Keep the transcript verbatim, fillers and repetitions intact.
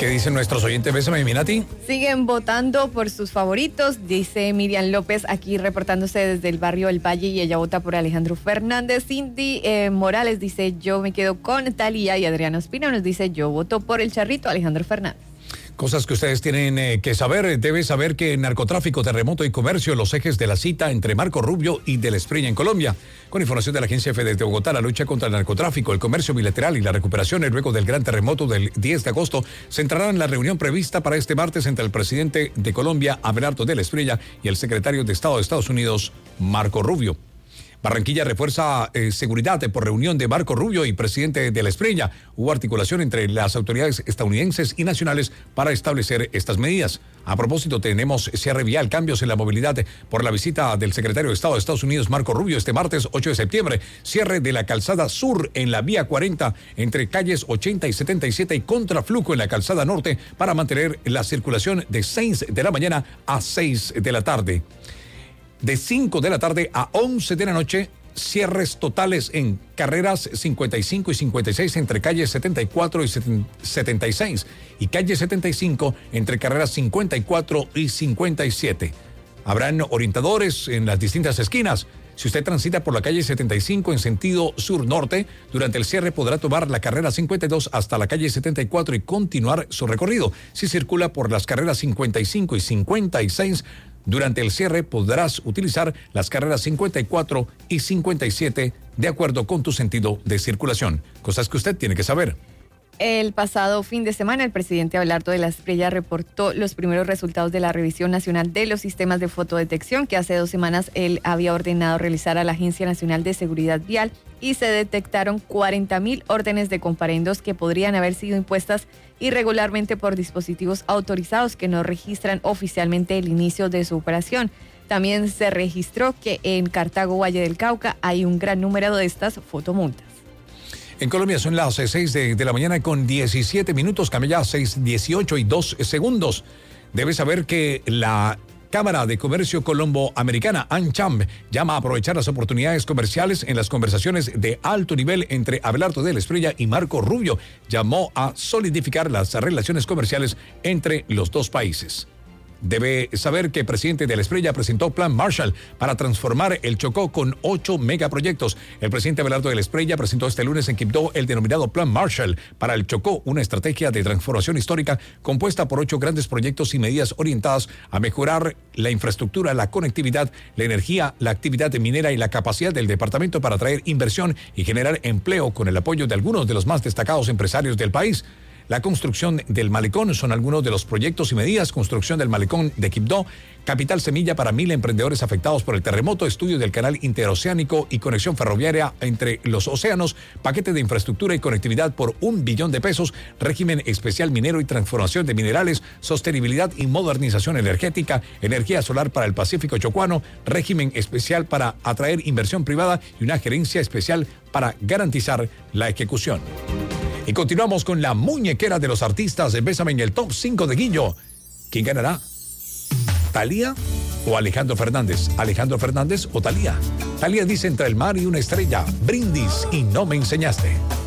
dicen nuestros oyentes? Bésame, Minati. Siguen votando por sus favoritos, dice Miriam López, aquí reportándose desde el barrio El Valle, y ella vota por Alejandro Fernández. Cindy eh, Morales dice, yo me quedo con Thalía, y Adriana Ospina nos dice, yo voto por el charrito Alejandro Fernández. Cosas que ustedes tienen eh, que saber. Debe saber que narcotráfico, terremoto y comercio, los ejes de la cita entre Marco Rubio y Del Espriella en Colombia. Con información de la Agencia F de Bogotá, la lucha contra el narcotráfico, el comercio bilateral y la recuperación luego del gran terremoto del diez de agosto centrarán la reunión prevista para este martes entre el presidente de Colombia, Abelardo Del Espriella, y el secretario de Estado de Estados Unidos, Marco Rubio. Barranquilla refuerza eh, seguridad por reunión de Marco Rubio y presidente Del Espriella. Hubo articulación entre las autoridades estadounidenses y nacionales para establecer estas medidas. A propósito, tenemos cierre vial, cambios en la movilidad por la visita del secretario de Estado de Estados Unidos, Marco Rubio, este martes ocho de septiembre. Cierre de la calzada sur en la vía cuarenta entre calles ochenta y setenta y siete y contraflujo en la calzada norte para mantener la circulación de seis de la mañana a seis de la tarde. De cinco de la tarde a once de la noche, cierres totales en carreras cincuenta y cinco y cincuenta y seis entre calles setenta y cuatro y setenta y seis y calle setenta y cinco entre carreras cincuenta y cuatro y cincuenta y siete. Habrán orientadores en las distintas esquinas. Si usted transita por la calle setenta y cinco en sentido sur-norte, durante el cierre podrá tomar la carrera cincuenta y dos hasta la calle setenta y cuatro y continuar su recorrido. Si circula por las carreras cincuenta y cinco y cincuenta y seis, durante el cierre podrás utilizar las carreras cincuenta y cuatro y cincuenta y siete de acuerdo con tu sentido de circulación. Cosas que usted tiene que saber. El pasado fin de semana, el presidente Abelardo Del Espriella reportó los primeros resultados de la revisión nacional de los sistemas de fotodetección que hace dos semanas él había ordenado realizar a la Agencia Nacional de Seguridad Vial, y se detectaron cuarenta mil órdenes de comparendos que podrían haber sido impuestas irregularmente por dispositivos autorizados que no registran oficialmente el inicio de su operación. También se registró que en Cartago, Valle del Cauca, hay un gran número de estas fotomultas. En Colombia son las seis de, de la mañana con diecisiete minutos, Camilla, seis dieciocho y dos segundos. Debes saber que la Cámara de Comercio Colombo-Americana, ANCHAM, llama a aprovechar las oportunidades comerciales en las conversaciones de alto nivel entre Abelardo Del Espriella y Marco Rubio. Llamó a solidificar las relaciones comerciales entre los dos países. Debe saber que el presidente Del Espriella presentó Plan Marshall para transformar el Chocó con ocho megaproyectos. El presidente Abelardo Del Espriella presentó este lunes en Quibdó el denominado Plan Marshall para el Chocó, una estrategia de transformación histórica compuesta por ocho grandes proyectos y medidas orientadas a mejorar la infraestructura, la conectividad, la energía, la actividad minera y la capacidad del departamento para atraer inversión y generar empleo con el apoyo de algunos de los más destacados empresarios del país. La construcción del malecón son algunos de los proyectos y medidas. Construcción del malecón de Quibdó, capital semilla para mil emprendedores afectados por el terremoto, estudio del canal interoceánico y conexión ferroviaria entre los océanos, paquete de infraestructura y conectividad por un billón de pesos, régimen especial minero y transformación de minerales, sostenibilidad y modernización energética, energía solar para el Pacífico chocuano, régimen especial para atraer inversión privada y una gerencia especial para garantizar la ejecución. Y continuamos con la muñequera de los artistas de Bésame en el top cinco de Guillo. ¿Quién ganará? ¿Thalía o Alejandro Fernández? ¿Alejandro Fernández o Thalía? Thalía dice: entre el mar y una estrella, brindis y no me enseñaste.